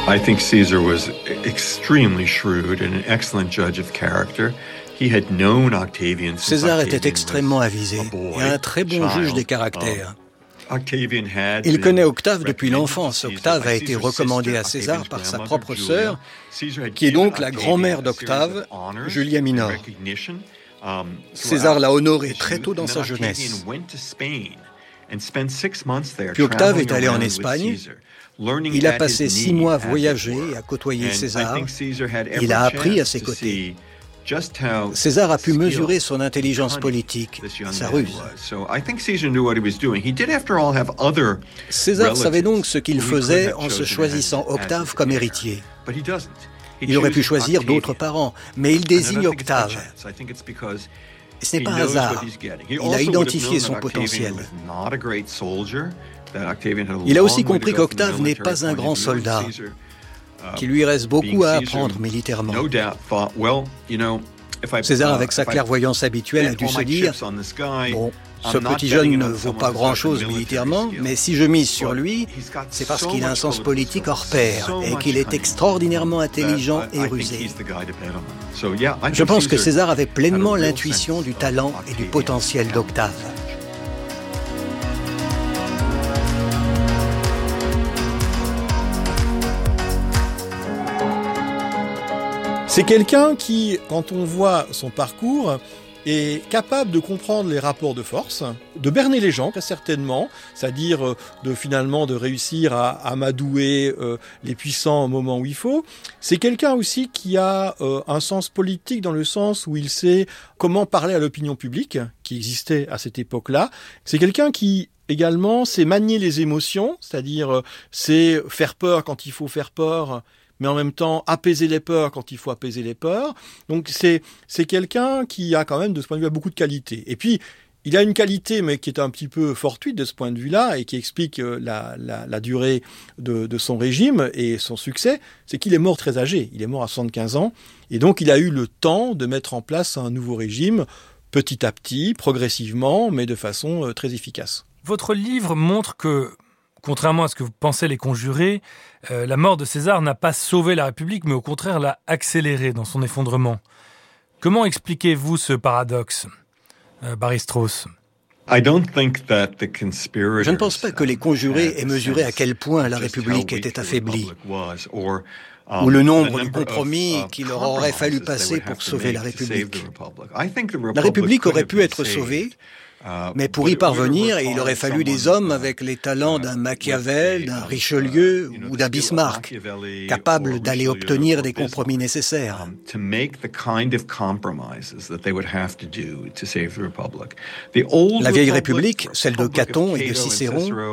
I think Caesar was extremely shrewd and an excellent judge of character. He had known Octavian since César Octavian était extrêmement was avisé a boy, et un très bon child. juge des caractères. Octavian had Il been connaît Octave depuis recommended l'enfance. to Caesar Octave by a été Caesar's recommandé sister, à César Octavian's par sa grandmother, propre Julia. sœur, Caesar had qui est given donc la Octavian grand-mère a d'Octave, series of honors Julia Minor. and recognition, César l'a honoré throughout très his tôt youth, dans and sa then Octavian jeunesse. went to Spain and spent 6 months there, Puis Octave est traveling allé en around with Espagne. Caesar, learning Il a at passé his 6 knee, mois à as it voyager were. et à côtoyer And I César. think Caesar had Il every a appris à chance ses to côtés. see just how César a pu skilled mesurer son intelligence and politique, this young sa man ruse. was. So I think Caesar knew what he was doing. He did, after all, have other César savait donc ce qu'il relatives who he faisait could have en se chosen choisissant as Octave his comme heir. héritier. But he doesn't. He Il aurait pu chooses choisir d'autres Octavian. parents, mais il And I désigne don't think it's by Octave. chance. I think it's because Et ce n'est he pas un knows hasard. what he's getting. He Il a also would have identifié known son that potentiel. Octavian was not a great soldier, that Octavian had a Il a aussi long way to compris go from qu'Octave a n'est military pas un point grand of view. soldat, Caesar, qu'il lui reste beaucoup being à Caesar, apprendre militairement. no doubt thought, well, you know, if I, César, avec sa if I clairvoyance habituelle, a bet dû all se my dire chips on this guy, « Bon, I'm ce not petit betting jeune it ne on vaut someone pas who's got grand-chose the military militairement, skills. mais si je mise sur lui, He's got c'est parce so qu'il a un much sens political politique hors skills, pair so et much qu'il est cunning, extraordinairement intelligent that et I think rusé. he's the guy to bet on. So, yeah, I Je think pense que César avait had a pleinement real l'intuition sense du of talent et du Octavian's potentiel talent. d'Octave. C'est quelqu'un qui, quand on voit son parcours, est capable de comprendre les rapports de force, de berner les gens, très certainement, c'est-à-dire de réussir à amadouer les puissants au moment où il faut. C'est quelqu'un aussi qui a un sens politique dans le sens où il sait comment parler à l'opinion publique, qui existait à cette époque-là. C'est quelqu'un qui également sait manier les émotions, c'est-à-dire c'est faire peur quand il faut faire peur, mais en même temps apaiser les peurs quand il faut apaiser les peurs. Donc c'est quelqu'un qui a quand même, de ce point de vue, beaucoup de qualités. Et puis, il a une qualité, mais qui est un petit peu fortuite de ce point de vue-là, et qui explique la durée de son régime et son succès, c'est qu'il est mort très âgé. Il est mort à 75 ans, et donc il a eu le temps de mettre en place un nouveau régime, petit à petit, progressivement, mais de façon très efficace. Votre livre montre que, contrairement à ce que vous pensez les conjurés, la mort de César n'a pas sauvé la République, mais au contraire l'a accélérée dans son effondrement. Comment expliquez-vous ce paradoxe, Barry Strauss ? Je Je ne pense pas que les conjurés aient mesuré à quel point la République était affaiblie, ou le nombre de compromis qu'il leur aurait fallu passer pour sauver la République. La République aurait pu être sauvée, mais pour y parvenir, il aurait fallu des hommes avec les talents d'un Machiavel, d'un Richelieu ou d'un Bismarck, capables d'aller obtenir des compromis nécessaires. La vieille République, celle de Caton et de Cicéron,